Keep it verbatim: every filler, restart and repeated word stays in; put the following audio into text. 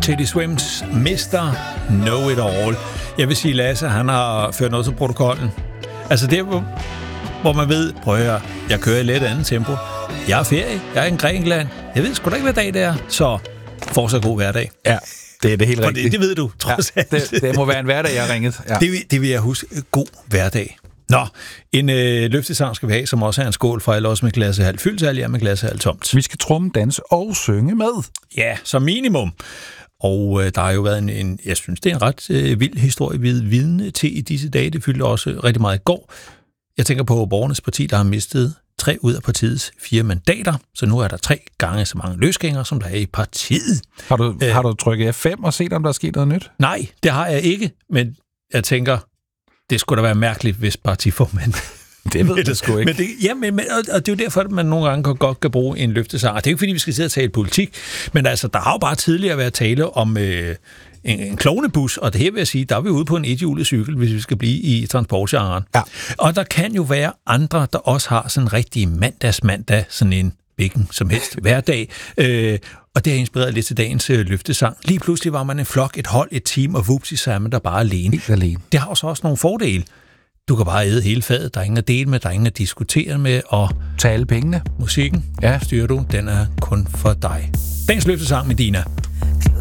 Teddy Swims mister Know It All. Jeg vil sige, Lasse, han har ført noget til protokollen. Altså det, hvor, hvor man ved, prøv at høre, jeg kører i lidt andet tempo. Jeg er ferie, jeg er i Grækenland. Jeg ved sgu da ikke, hvad dag det er, så fortsat god hverdag. Ja, det er det helt rigtigt. Det, det ved du, trods ja, alt. Det, det må være en hverdag, jeg har ringet. Ja. Det, det vil jeg huske. God hverdag. Nå, en øh, løftesang skal vi have, som også er en skål for alle os med glassehalv fyldt, alle jer med glassehalv tomt. Vi skal tromme, danse og synge med. Ja, som minimum. Og øh, der har jo været en, en, jeg synes, det er en ret øh, vild historie, vi er vidne til i disse dage. Det fyldte også rigtig meget i går. Jeg tænker på Borgernes Parti, der har mistet tre ud af partiets fire mandater, så nu er der tre gange så mange løsgængere, som der er i partiet. Har du, Æh, har du trykket F fem og set, om der er sket noget nyt? Nej, det har jeg ikke, men jeg tænker, det skulle da være mærkeligt, hvis partiformand... Det ved det sgu ikke. Men det, ja, men, men, og, og det er jo derfor, at man nogle gange godt kan bruge en løftesang. Og det er jo ikke, fordi vi skal sidde og tale politik, men altså, der har jo bare tidligere været tale om øh, en, en klovnebus, og det her vil jeg sige, der er vi ude på en ethjulet cykel, hvis vi skal blive i transportgenren. Ja. Og der kan jo være andre, der også har sådan en rigtig mandagsmandag, sådan en hvilken som helst hverdag, øh, og det har inspireret lidt til dagens øh, løftesang. Lige pludselig var man en flok, et hold, et team, og vupsi, så er man der bare alene. Helt alene. Det har også også nogle fordele. Du kan bare æde hele fadet, der er ingen at dele med, der er ingen at diskutere med, og tage alle pengene. Musikken, ja, styrer du, den er kun for dig. Dagens løftesang med Dina.